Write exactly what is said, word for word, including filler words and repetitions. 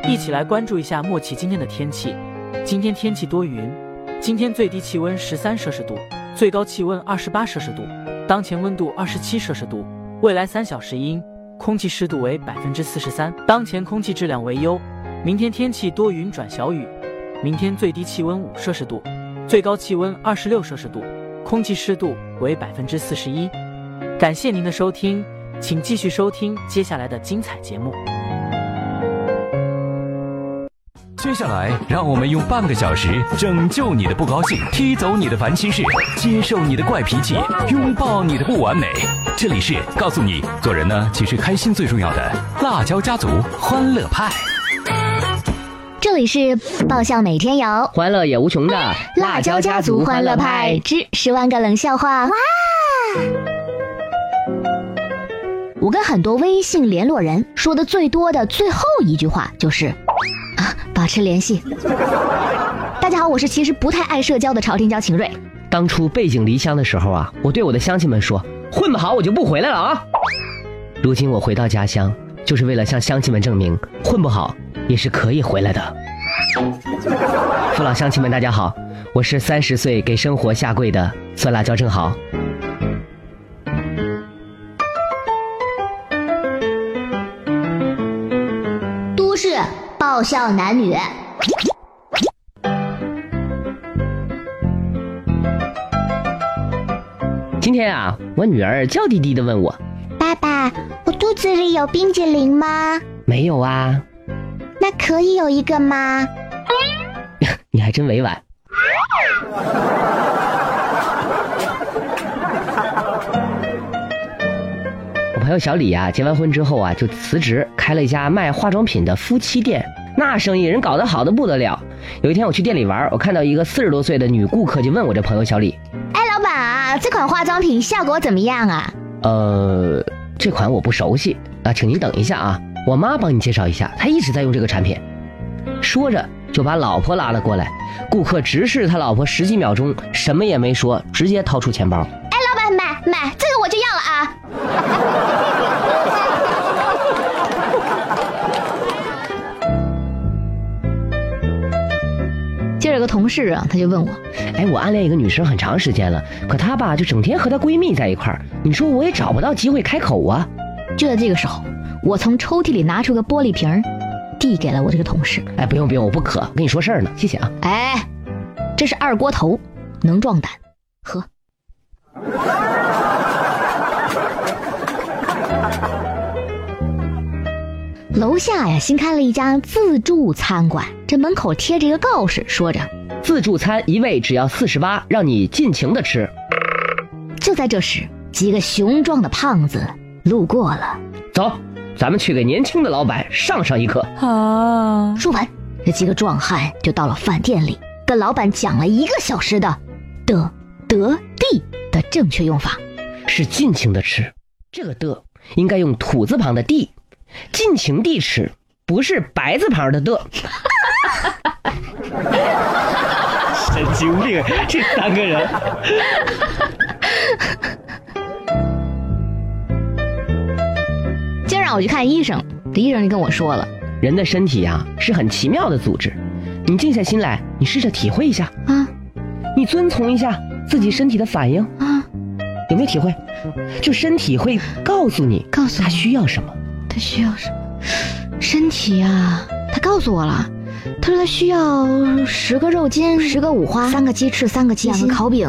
一起来关注一下默契今天的天气。今天天气多云，今天最低气温十三摄氏度，最高气温二十八摄氏度，当前温度二十七摄氏度，未来三小时阴，空气湿度为百分之四十三，当前空气质量为优。明天天气多云转小雨，明天最低气温五摄氏度，最高气温二十六摄氏度，空气湿度为百分之四十一。感谢您的收听，请继续收听接下来的精彩节目。 接下来，让我们用半个小时拯救你的不高兴，踢走你的烦心事，接受你的怪脾气，拥抱你的不完美。这里是告诉你，做人呢，其实开心最重要的辣椒家族欢乐派。 这里是爆笑每天有， 欢乐也无穷的辣椒家族欢乐派之十万个冷笑话。哇！我跟很多微信联络人说的最多的最后一句话就是啊，保持联系。大家好，我是其实不太爱社交的朝天椒秦瑞。 当初背井离乡的时候啊，我对我的乡亲们说，混不好我就不回来了啊。如今我回到家乡，就是为了向乡亲们证明，混不好也是可以回来的。父老乡亲们大家好，我是三十岁给生活下跪的酸辣椒正好。 都市爆笑男女。 今天啊，我女儿娇滴滴地问我， 爸爸，我肚子里有冰淇淋吗？ 没有啊。 那可以有一个吗？ 你还真委婉。我朋友小李啊，结完婚之后啊，就辞职开了一家卖化妆品的夫妻店，那生意人搞得好得不得了。有一天我去店里玩，我看到一个四十多岁的女顾客，就问我这朋友小李， 哎，老板啊，这款化妆品效果怎么样啊？ 呃，这款我不熟悉啊，请您等一下啊，我妈帮你介绍一下，她一直在用这个产品。说着就把老婆拉了过来，顾客直视他老婆十几秒钟，什么也没说，直接掏出钱包。 哎，老板，买买这个我就要了啊。今儿有个同事啊，他就问我， 哎，我暗恋一个女生很长时间了，可她吧就整天和她闺蜜在一块儿，你说我也找不到机会开口啊。 就在这个时候，我从抽屉里拿出个玻璃瓶，递给了我这个同事。 哎，不用不用，我不渴，跟你说事儿呢，谢谢啊。 哎，这是二锅头，能壮胆，喝。楼下呀，新开了一家自助餐馆，这门口贴着一个告示，说着自助餐一位只要四十八，让你尽情的吃。 就在这时，几个雄壮的胖子路过了。 走，咱们去给年轻的老板上上一课啊！说完，这几个壮汉就到了饭店里，跟老板讲了一个小时的的得地的正确用法， 是尽情的吃，这个的应该用土字旁的地，尽情地吃，不是白字旁的的。神经病，这三个人。 今儿让我去看医生，这医生就跟我说了， 人的身体啊是很奇妙的组织，你静下心来，你试着体会一下啊， 你遵从一下自己身体的反应啊， 有没有体会？就身体会告诉你， 告诉他需要什么， 他需要什么？身体啊，他告诉我了，他说他需要十个肉筋，十个五花，三个鸡翅，三个鸡，两个烤饼。